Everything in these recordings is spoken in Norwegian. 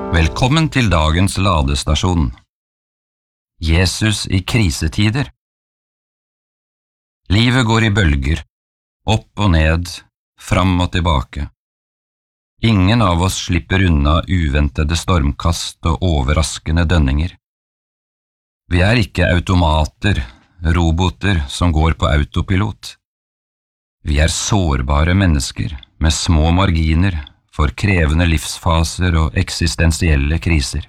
Velkommen til dagens ladestasjon. Jesus i krisetider. Livet går i bølger, opp og ned, fram og tilbake. Ingen av oss slipper unna uventede stormkast og overraskende dønninger. Vi er ikke automater, roboter som går på autopilot. Vi er sårbare mennesker med små marginer for krevende livsfaser og eksistensielle kriser.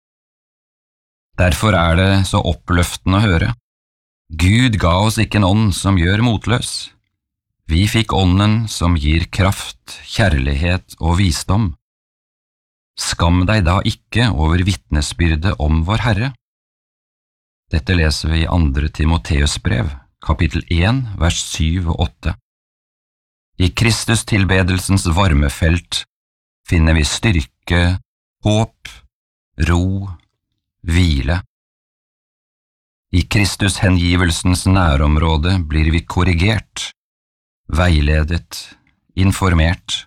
Derfor er det så oppløftende å høre. Gud ga oss ikke en ånd som gjør motløs. Vi fikk ånden som gir kraft, kjærlighet og visdom. Skam deg da ikke over vitnesbyrdet om vår Herre. Dette leser vi i 2. Timoteus brev, kapittel 1, vers 7 og 8. I Kristus tilbedelsens varmefelt finner vi styrke, håp, ro, hvile. I Kristus hengivelsens nærområde blir vi korrigert, veiledet, informert.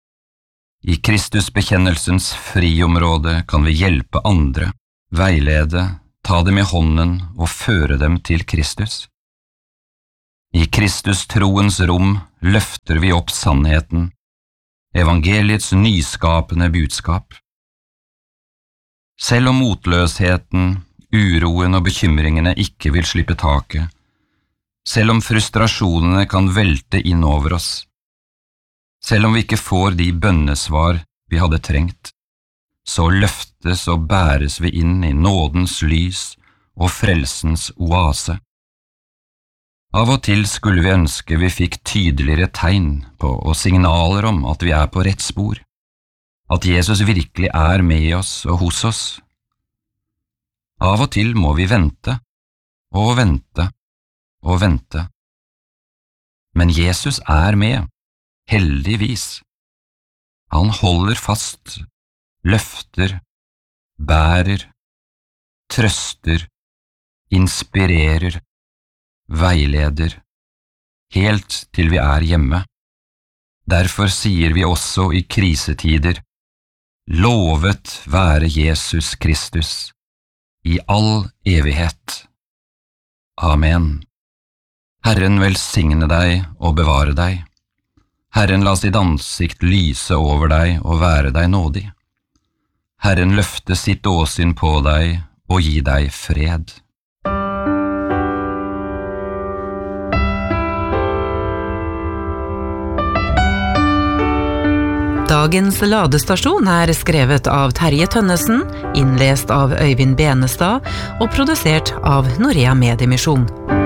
I Kristus bekjennelsens friområde kan vi hjelpe andre, veilede, ta dem i hånden og føre dem til Kristus. I Kristus troens rom løfter vi opp sannheten, evangeliets nyskapende budskap. Selv om motløsheten, uroen og bekymringene ikke vil slippe taket, selv om frustrasjonene kan velte inn over oss, selv om vi ikke får de bønnesvar vi hadde trengt, så løftes og bæres vi inn i nådens lys og frelsens oase. Av og til skulle vi ønske vi fikk tydeligere tegn på og signaler om at vi er på rett spor, at Jesus virkelig er med oss og hos oss. Av og til må vi vente og vente og vente. Men Jesus er med, heldigvis. Han holder fast, løfter, bærer, trøster, inspirerer, veileder, helt til vi er hjemme. Derfor sier vi også i krisetider, lovet være Jesus Kristus, i all evighet. Amen. Herren velsigne deg og bevare deg. Herren la sitt ansikt lyse over deg og være deg nådig. Herren løfte sitt åsyn på deg og gi deg fred. Dagens ladestasjon er skrevet av Terje Tønnesen, innlest av Øyvind Benestad og produsert av Norea Mediemisjon.